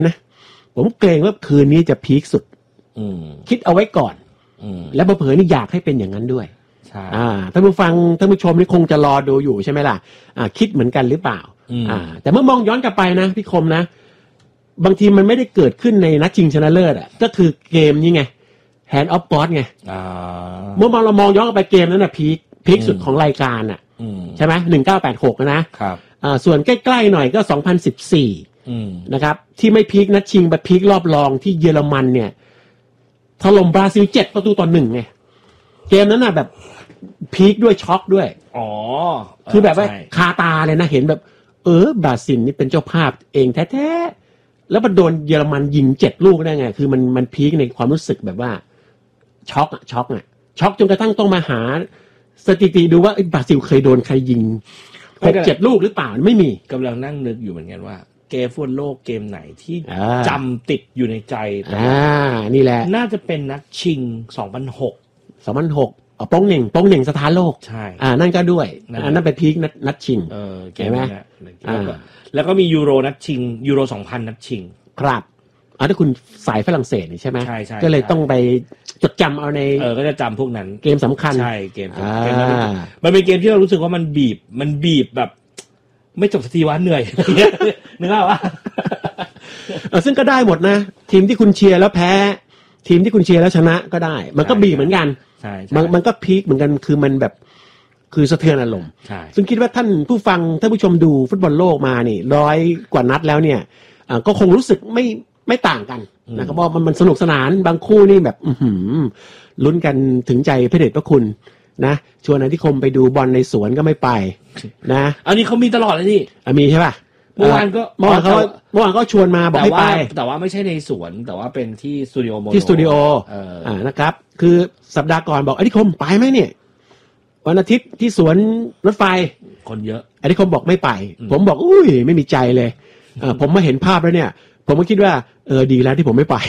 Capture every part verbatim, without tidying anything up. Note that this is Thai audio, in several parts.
นะผมเกรงว่าคืนนี้จะพีคสุดคิดเอาไว้ก่อนแล้วเผลอๆนี่อยากให้เป็นอย่างนั้นด้วยอ่าท่านผู้ฟังท่านผู้ชมนี่คงจะรอดูอยู่ใช่ไหมล่ะอ่าคิดเหมือนกันหรือเปล่าอ่าแต่เมื่อมองย้อนกลับไปนะพี่คมนะบางทีมันไม่ได้เกิดขึ้นในนัดชิงชนะเลิศอ่ะก็คือเกมนี้ไง Hand of God ไงเมื่อเรามองย้อนกลับไปเกมนั้นน่ะพีคพีคสุดของรายการอ่ะใช่ไหมหนึ่งเก้าแปดหกนะครับอ่าส่วนใกล้ๆหน่อยก็สองพันสิบสี่นะครับที่ไม่พีคนัดชิงไปพีครอบรองที่เยอรมันเนี่ยถล่มบราซิลเจ็ดประตูต่อหนึ่งไงเกมนั้นน่ะแบบพีคด้วยช็อกด้วยอ๋อคือแบบว่าคาตาเลยนะเห็นแบบเออบราซิลนี่เป็นเจ้าภาพเองแท้ๆแล้วมันโดนเยอรมันยิงเจ็ดลูกได้ไงคือมันมันพีคในความรู้สึกแบบว่าช็อกอะช็อกอะช็อกจนกระทั่งต้องมาหาสถิติดูว่าบราซิลเคยโดนใครยิงหกเจ็ดลูกหรือเปล่าไม่มีกำลังนั่งนึกอยู่เหมือนกันว่าเกมฟุตบอลโลกเกมไหนที่จำติดอยู่ในใจอ่านี่แหละน่าจะเป็นนัดชิงสองพันหกสองพันหกอ๋อโป้งเหน่งโป้งเหน่งสถานโลกใช่อ่านั่นก็ด้วยอันนั้นเป็นพีคนัดนัดชิงเออเกมนั้นอ่าแล้วก็มียูโรนัดชิงยูโรสองพันนัดชิงครับอ๋อถ้าคุณสายฝรั่งเศสนี่ใช่ไหมก็เลยต้องไปจดจำเอาในเออก็จะจำพวกนั้นเกมสำคัญใช่เกมเกมนั้นมันเป็นเกมที่เรารู้สึกว่ามันบีบมันบีบแบบไม่จบสักทีวะเหนื่อยนึกออกปะเออซึ่งก็ได้หมดนะทีมที่คุณเชียร์แล้วแพ้ทีมที่คุณเชียร์แล้วชนะก็ได้มันก็บีบเหมือนกันใช่มันมันก็พีคเหมือนกันคือมันแบบคือสะเทือนอารมณ์ซึ่งคิดว่าท่านผู้ฟังท่านผู้ชมดูฟุตบอลโลกมานี่ร้อยกว่านัดแล้วเนี่ยก็คงรู้สึกไม่ไม่ต่างกันนะครับเพราะมันมันสนุกสนานบางคู่นี่แบบอื้อหือลุ้นกันถึงใจพระเดชพระคุณนะชวนนายนิคมไปดูบอลในสวนก็ไม่ไปนะอันนี้เขามีตลอดเลยนี่มีใช่ป่ะเมื่อวานก็เมื่อวานเขาเมื่อวานก็ชวนมาบอกให้ไปแต่ว่าไม่ใช่ในสวนแต่ว่าเป็นที่สตูดิโอโมโนที่สตูดิโออ่านะครับคือสัปดาห์ก่อนบอกไอ้นิคมไปไหมเนี่ยวันอาทิตย์ที่สวนรถไฟคนเยอะไอ้นิคมบอกไม่ไปผมบอกอุ้ยไม่มีใจเลยอ่าผมมาเห็นภาพแล้วเนี่ยผมก็คิดว่าเออดีแล้วที่ผมไม่ไป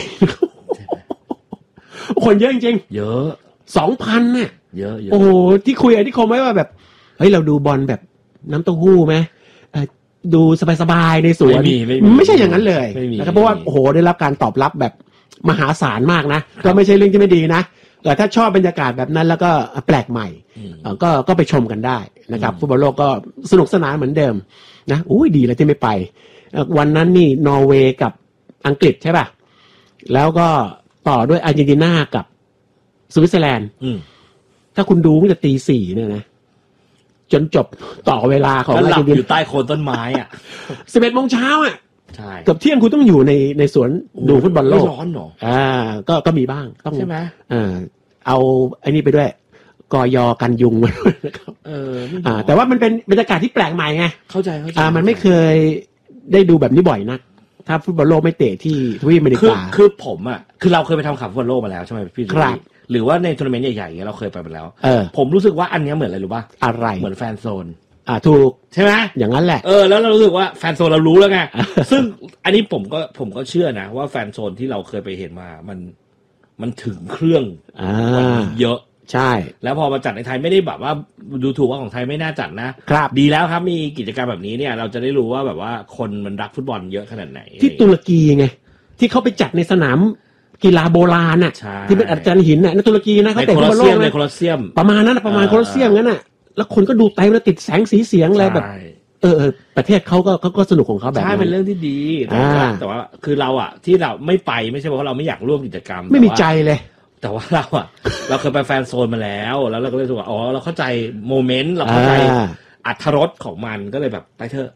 คนเยอะจริงๆเยอะสองพันเนี่ยเยอะโอ้โหที่คุยไอ้นิคมไว้ว่าแบบเฮ้ยเราดูบอลแบบน้ำเต้าหู้ไหมดูสบายๆในสวนไม่ใช่อย่างนั้นเลยนะครับเพราะว่าโอ้โหได้รับการตอบรับแบบมหาศาลมากนะก็ไม่ใช่เรื่องที่ไม่ดีนะแต่ถ้าชอบบรรยากาศแบบนั้นแล้วก็แปลกใหม่ก็ก็ไปชมกันได้นะครับฟุตบอลโลกก็สนุกสนานเหมือนเดิมนะอุ้ยดีเลยที่ไม่ไปวันนั้นนี่นอร์เวย์กับอังกฤษใช่ป่ะแล้วก็ต่อด้วยอาร์เจนตินากับสวิตเซอร์แลนด์ถ้าคุณดูมันจะตีสี่เนี่ยนะจนจบต่อเวลาของหลับอยู่ใต้โคนต้นไม้อ่ะสิบเอ็ดโมงเช้าอ่ะใช่เกือบเที่ยงคุณต้องอยู่ในในสวนดูฟุตบอลโลกร้อนหรออ่าก็ก็มีบ้างต้องใช่ไหมอ่าเอาไอ้นี่ไปด้วยกยกันยุงมาด้วยนะครับเอออ่าแต่ว่ามันเป็นบรรยากาศที่แปลกใหม่ไงเข้าใจเข้าใจอ่ามันไม่เคยได้ดูแบบนี้บ่อยนักถ้าฟุตบอลโลกไม่เตะที่ทวีปอเมริกาคือผมอ่ะคือเราเคยไปทำข่าวฟุตบอลโลกมาแล้วใช่ไหมพี่ครับหรือว่าในทัวร์นาเมนต์ใหญ่ๆอย่างเงี้ยเราเคยไปมาแล้วผมรู้สึกว่าอันนี้เหมือนอะไรรู้ป่ะอะไรเหมือนแฟนโซนอ่าถูกใช่ไหมอย่างนั้นแหละเออแล้วเรารู้สึกว่าแฟนโซนเรารู้แล้วไง ซึ่งอันนี้ผมก็ผมก็เชื่อนะว่าแฟนโซนที่เราเคยไปเห็นมามันมันถึงเครื่องอ่าเยอะใช่แล้วพอมาจัดในไทยไม่ได้แบบว่าดูถูกว่าของไทยไม่น่าจัดนะครับดีแล้วครับมีกิจกรรมแบบนี้เนี่ยเราจะได้รู้ว่าแบบว่าคนมันรักฟุตบอลเยอะขนาดไหนที่ตุรกีไงที่เขาไปจัดในสนามกีฬาโบราณน่ะที่เป็นอาจารย์หินน่ะในตุรกีนะเขาแต่งฟุตบอลโลกในโคลอสเซียมประมาณนั้นประมาณโคลอสเซียมงั้นน่ะแล้วคนก็ดูเต็มแล้วติดแสงสีเสียงอะไรแบบเออประเทศเขาก็เขาก็สนุกของเขาแบบใช่เป็นเรื่องที่ดีแต่ว่าแต่ว่าคือเราอ่ะที่เราไม่ไปไม่ใช่เพราะเราไม่อยากร่วมกิจกรรมไม่มีใจเลยแต่ว่าเราอ่ะเราเคยไปแฟนโซนมาแล้วแล้วเราก็เลยรู้สึกว่าอ๋อเราเข้าใจโมเมนต์เราเข้าใจอรรถรสของมันก็เลยแบบไปเถอะ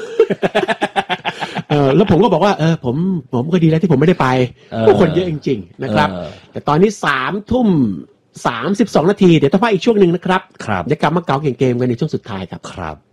เออแล้วผมก็บอกว่าเออผมผมก็ดีแล้วที่ผมไม่ได้ไปเพราะคนเยอะจริงๆนะครับแต่ตอนนี้สามทุ่มสามสิบสองนาทีเดี๋ยวต้องพักอีกช่วงหนึ่งนะครับครับจะกลับมาเก๋าเกมกันในช่วงสุดท้ายครับครับ